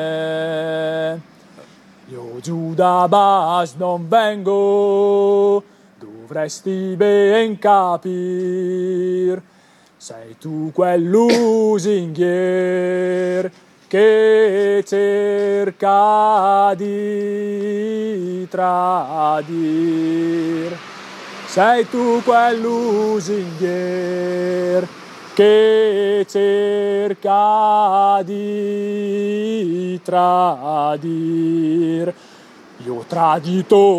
Io giù da basso non vengo, dovresti ben capir. Sei tu quel lusinghier che cerca di tradir. Sei tu quel lusinghier che cerca di tradir. Io tradito